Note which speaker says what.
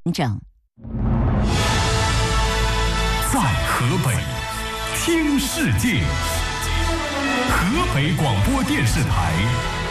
Speaker 1: 整。
Speaker 2: 在河北听世界，河北广播电视台